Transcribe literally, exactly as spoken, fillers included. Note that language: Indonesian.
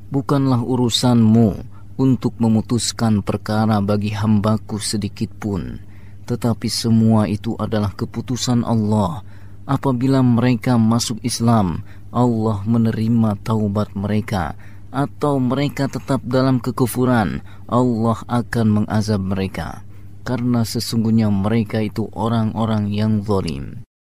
Bukanlah urusanmu untuk memutuskan perkara bagi hambaku sedikit pun, tetapi semua itu adalah keputusan Allah. Apabila mereka masuk Islam, Allah menerima taubat mereka, atau mereka tetap dalam kekufuran, Allah akan mengazab mereka, karena sesungguhnya mereka itu orang-orang yang zalim.